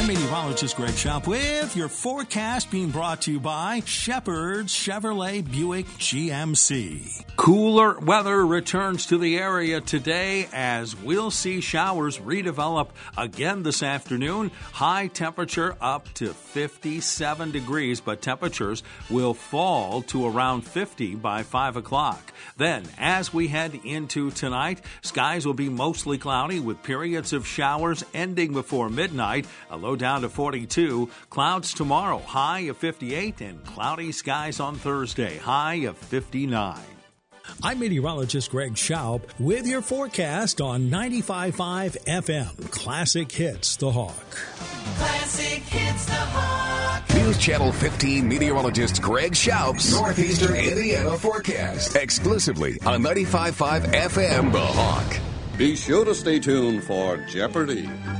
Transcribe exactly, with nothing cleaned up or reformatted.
I'm meteorologist Greg Schaub with your forecast being brought to you by Shepherd's Chevrolet Buick G M C. Cooler weather returns to the area today as we'll see showers redevelop again this afternoon. High temperature up to fifty-seven degrees, but temperatures will fall to around fifty by five o'clock. Then, as we head into tonight, skies will be mostly cloudy with periods of showers ending before midnight. A low down to forty-two. Clouds tomorrow, high of fifty-eight, and cloudy skies on Thursday, high of fifty-nine. I'm meteorologist Greg Schaub with your forecast on ninety-five point five F M. Classic Hits The Hawk. Classic Hits The Hawk. News Channel fifteen meteorologist Greg Schaub's Northeastern Indiana forecast. Exclusively on ninety-five point five F M. The Hawk. Be sure to stay tuned for Jeopardy!